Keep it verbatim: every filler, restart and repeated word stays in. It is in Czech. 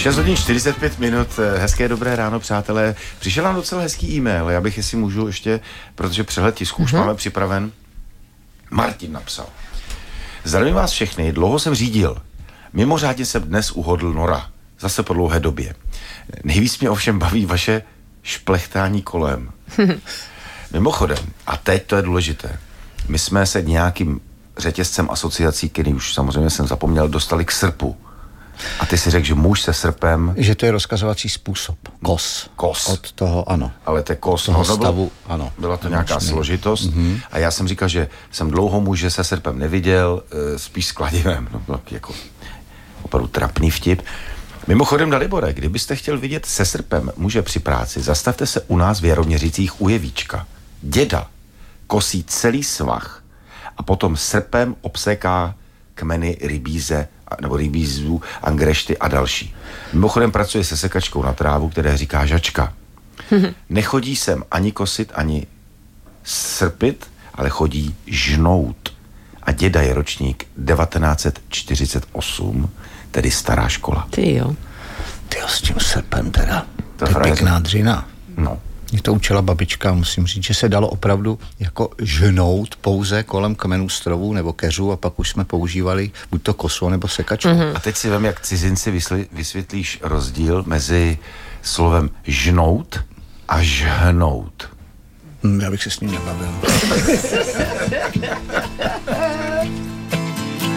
šest hodin čtyřicet pět minut, hezké dobré ráno, přátelé. Přišel nám docela hezký e-mail, já bych, jestli můžu ještě, protože přehled tisku už mm-hmm. máme připraven. Martin napsal. Zdravím vás všechny, dlouho jsem řídil. Mimořádně jsem dnes uhodl nora. Zase po dlouhé době. Nejvíc mě ovšem baví vaše šplechtání kolem. Mimochodem, a teď to je důležité, my jsme se nějakým řetězcem asociací, který už samozřejmě jsem zapomněl, dostali k srpu. A ty si řekl, že muž se srpem... Že to je rozkazovací způsob. Kos. Kos. Od toho, ano. Ale to je kos. Toho no, stavu, bylo, ano. Byla to nějaká složitost. Mm-hmm. A já jsem říkal, že jsem dlouho muže se srpem neviděl, spíš s kladivem. No, to jako opravdu trapný vtip. Mimochodem, Dalibore, kdybyste chtěl vidět se srpem muže při práci, zastavte se u nás v Jaroměřicích u Jevíčka. Děda kosí celý svah a potom srpem obséká kmeny rybíze nebo rybízů, angrešty a další. Mimochodem pracuje se sekačkou na trávu, které říká žačka. Nechodí sem ani kosit, ani srpit, ale chodí žnout. A děda je ročník devatenáct set čtyřicet osm, tedy stará škola. Ty jo. Ty jo, s tím srpem teda. To je pěkná dřina. No. Mě to učila babička, musím říct, že se dalo opravdu jako žnout pouze kolem kmenů strovů nebo keřů a pak už jsme používali buď to kosu nebo sekačku. Mm-hmm. A teď si vem, jak cizinci vysli, vysvětlíš rozdíl mezi slovem žnout a žhnout. Hmm, já bych se s ním nebavil.